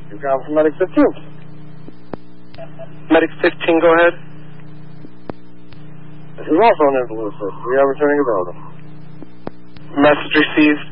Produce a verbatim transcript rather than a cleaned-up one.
You've gone from Medic fifteen. Medic fifteen, go ahead. This is also an invalid system. We are returning a building. Message received.